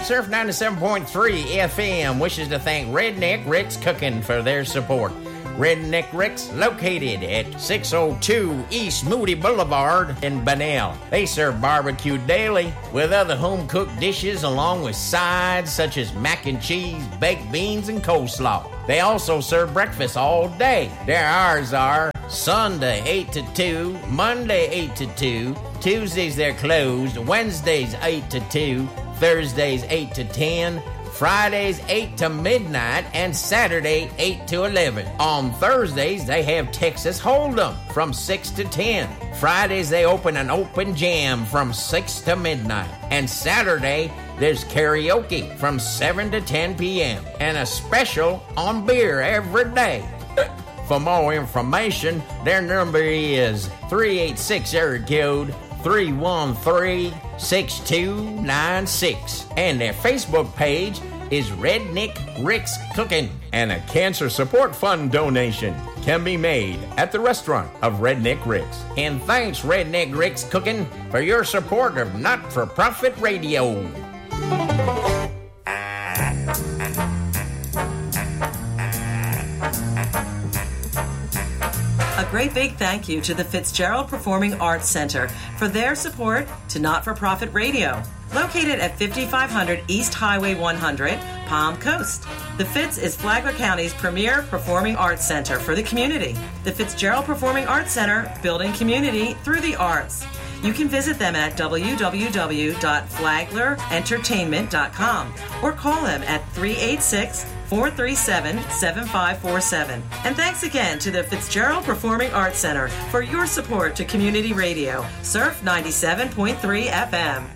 Surf 97.3 FM wishes to thank Redneck Rick's Cooking for their support. Redneck Rick's, located at 602 East Moody Boulevard in Bunnell. They serve barbecue daily with other home-cooked dishes along with sides such as mac and cheese, baked beans, and coleslaw. They also serve breakfast all day. Their hours are Sunday 8 to 2, Monday 8 to 2, Tuesdays they're closed, Wednesdays 8 to 2, Thursdays 8 to 10, Fridays 8 to midnight, and Saturday 8 to 11. On Thursdays, they have Texas Hold'em from 6 to 10. Fridays, they open an open jam from 6 to midnight. And Saturday, there's karaoke from 7 to 10 p.m. and a special on beer every day. For more information, their number is 386 area code 313-6296. And their Facebook page is Redneck Rick's Cooking. And a cancer support fund donation can be made at the restaurant of Redneck Rick's. And thanks, Redneck Rick's Cooking, for your support of not-for-profit radio. A great big thank you to the Fitzgerald Performing Arts Center for their support to Not-for-Profit Radio, located at 5500 East Highway 100, Palm Coast. The Fitz is Flagler County's premier performing arts center for the community. The Fitzgerald Performing Arts Center, building community through the arts. You can visit them at www.flaglerentertainment.com or call them at 386-437-7547. And thanks again to the Fitzgerald Performing Arts Center for your support to community radio. Surf 97.3 FM.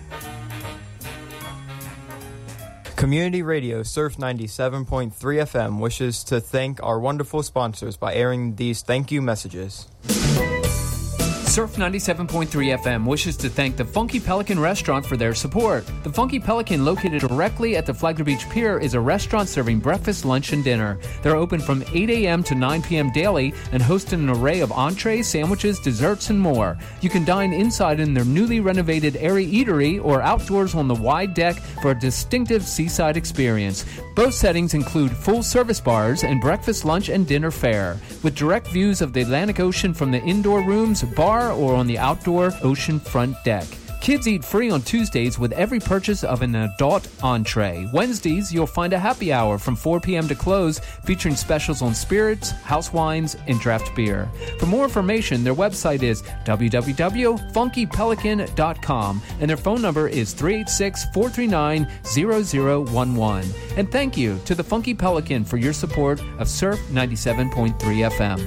Community Radio Surf 97.3 FM wishes to thank our wonderful sponsors by airing these thank you messages. Surf 97.3 FM wishes to thank the Funky Pelican Restaurant for their support. The Funky Pelican, located directly at the Flagler Beach Pier, is a restaurant serving breakfast, lunch, and dinner. They're open from 8 a.m. to 9 p.m. daily and host an array of entrees, sandwiches, desserts, and more. You can dine inside in their newly renovated airy eatery or outdoors on the wide deck for a distinctive seaside experience. Both settings include full-service bars and breakfast, lunch, and dinner fare, with direct views of the Atlantic Ocean from the indoor rooms, bar, or on the outdoor ocean front deck. Kids eat free on Tuesdays with every purchase of an adult entree. Wednesdays, you'll find a happy hour from 4 p.m. to close, featuring specials on spirits, house wines, and draft beer. For more information, their website is www.funkypelican.com, and their phone number is 386-439-0011. And thank you to the Funky Pelican for your support of Surf 97.3 FM.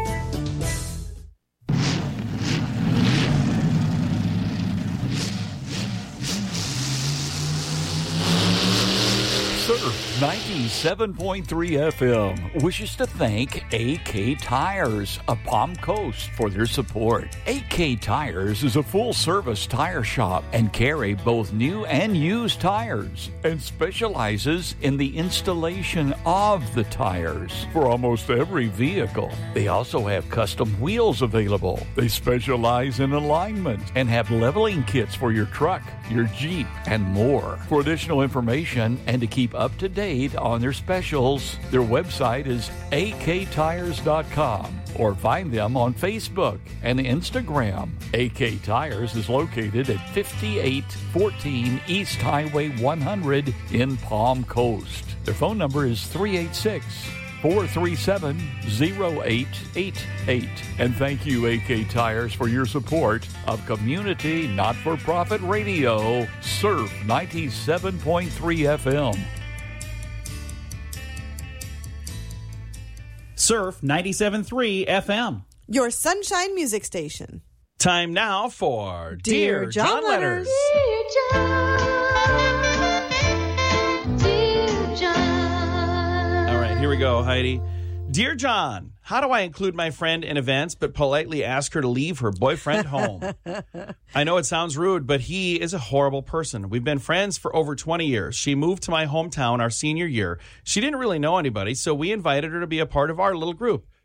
Surf 97.3 FM wishes to thank AK Tires of Palm Coast for their support. AK Tires is a full-service tire shop and carry both new and used tires and specializes in the installation of the tires for almost every vehicle. They also have custom wheels available. They specialize in alignment and have leveling kits for your truck, your Jeep, and more. For additional information and to keep up to date on their specials, their website is aktires.com or find them on Facebook and Instagram. AK Tires is located at 5814 East Highway 100 in Palm Coast. Their phone number is 386-437-0888. And thank you, AK Tires, for your support of community not-for-profit radio, Surf 97.3 FM. Surf 97.3 FM. Your sunshine music station. Time now for Dear John Letters. Dear John, Dear John. All right, here we go, Heidi. Dear John, how do I include my friend in events but politely ask her to leave her boyfriend home? I know it sounds rude, but he is a horrible person. We've been friends for over 20 years. She moved to my hometown our senior year. She didn't really know anybody, so we invited her to be a part of our little group.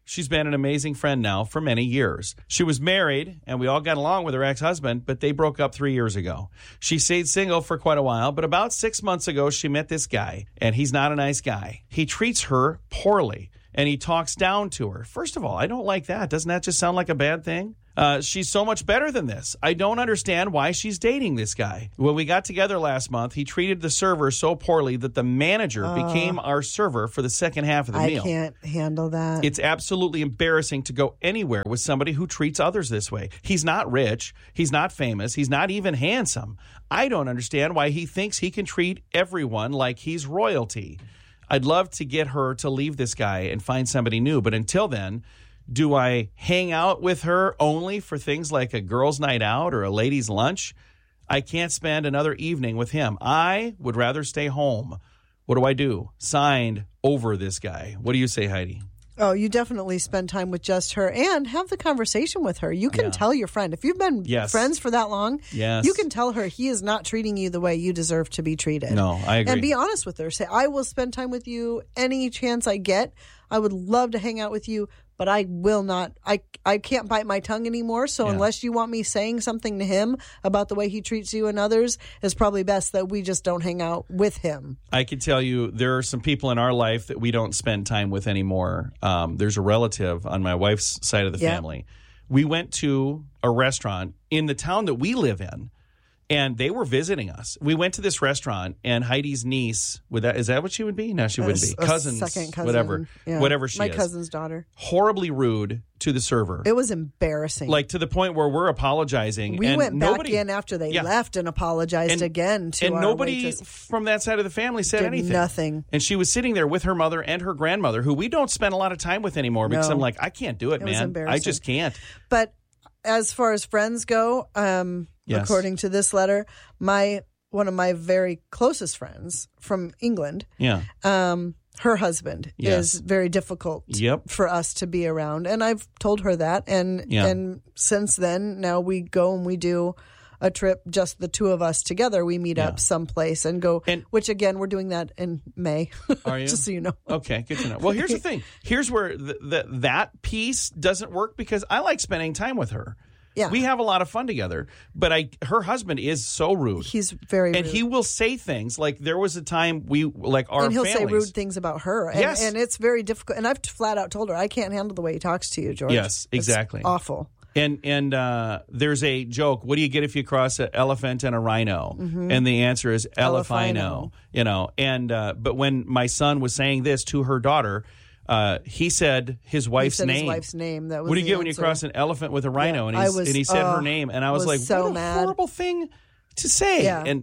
she's been an amazing friend now for many years. She was married, and we all got along with her ex-husband, but they broke up 3 years ago. She stayed single for quite a while, but about 6 months ago, she met this guy, and he's not a nice guy. He treats her poorly, and he talks down to her. First of all, I don't like that. Doesn't that just sound like a bad thing? She's so much better than this. I don't understand why she's dating this guy. When we got together last month, he treated the server so poorly that the manager became our server for the second half of the meal. I can't handle that. It's absolutely embarrassing to go anywhere with somebody who treats others this way. He's not rich. He's not famous. He's not even handsome. I don't understand why he thinks he can treat everyone like he's royalty. I'd love to get her to leave this guy and find somebody new. But until then, do I hang out with her only for things like a girls' night out or a ladies' lunch? I can't spend another evening with him. I would rather stay home. What do I do? Signed, over this guy. What do you say, Heidi? Oh, you definitely spend time with just her and have the conversation with her. You can tell your friend. If you've been friends for that long, you can tell her he is not treating you the way you deserve to be treated. No, I agree. And be honest with her. Say, I will spend time with you any chance I get. I would love to hang out with you, but I will not. I can't bite my tongue anymore. So unless you want me saying something to him about the way he treats you and others, it's probably best that we just don't hang out with him. I can tell you there are some people in our life that we don't spend time with anymore. There's a relative on my wife's side of the family. We went to a restaurant in the town that we live in, and they were visiting us. We went to this restaurant, and Heidi's niece, is that what she would be? No, she wouldn't be. Cousins, second cousin, whatever she is. My cousin's daughter. Horribly rude to the server. It was embarrassing. Like to the point where we're apologizing. We went back in after they left and apologized again to our nobody waitress. From that side of the family said anything. Nothing. And she was sitting there with her mother and her grandmother, who we don't spend a lot of time with anymore because I'm like, I can't do it, man. Was embarrassing. I just can't. But as far as friends go, according to this letter, one of my very closest friends from England, her husband is very difficult for us to be around, and I've told her that, and since then, now we go and we do a trip, just the two of us together. We meet up someplace and go, which again, we're doing that in May. Are you? Just so you know. Okay, good to know. Well, here's the thing. Here's where that piece doesn't work because I like spending time with her. Yeah. We have a lot of fun together, but her husband is so rude. He's very rude. And he will say things like there was a time and he'll say rude things about her. And, yes. And it's very difficult. And I've flat out told her, I can't handle the way he talks to you, George. Yes, exactly. It's awful. And there's a joke. What do you get if you cross an elephant and a rhino? Mm-hmm. And the answer is elephino. You know. And but when my son was saying this to her daughter, he said his wife's name. His wife's name. That was what do you the get when you cross an elephant with a rhino? Yeah, and he said her name, and I was like, so what a mad. horrible thing to say. Yeah. And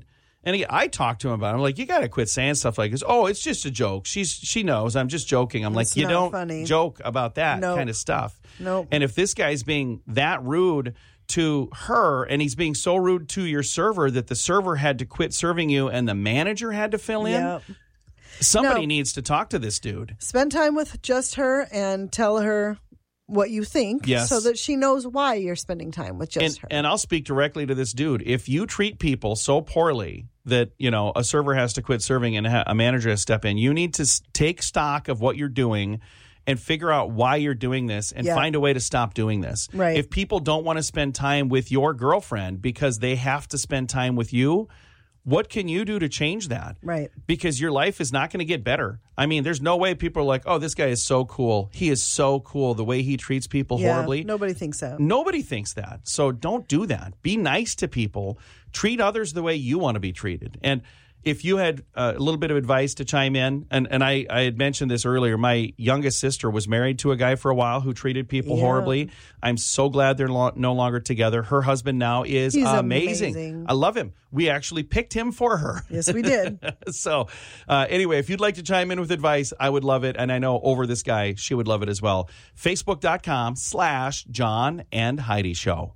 I talked to him about it. I'm like, you got to quit saying stuff like this. Oh, it's just a joke. She knows. I'm just joking. I'm like, you don't joke about that kind of stuff. Nope. And if this guy's being that rude to her, and he's being so rude to your server that the server had to quit serving you and the manager had to fill in. Yep. Somebody needs to talk to this dude. Spend time with just her and tell her what you think so that she knows why you're spending time with just her. And I'll speak directly to this dude. If you treat people so poorly that, a server has to quit serving and a manager has to step in, you need to take stock of what you're doing and figure out why you're doing this and find a way to stop doing this. Right. If people don't want to spend time with your girlfriend because they have to spend time with you, what can you do to change that? Right. Because your life is not going to get better. I mean, there's no way people are like, oh, this guy is so cool. He is so cool the way he treats people horribly. Nobody thinks that. Nobody thinks that. So don't do that. Be nice to people. Treat others the way you want to be treated. And if you had a little bit of advice to chime in, and I had mentioned this earlier, my youngest sister was married to a guy for a while who treated people horribly. I'm so glad they're no longer together. Her husband now is amazing. I love him. We actually picked him for her. Yes, we did. So anyway, if you'd like to chime in with advice, I would love it. And I know over this guy, she would love it as well. Facebook.com/John and Heidi Show.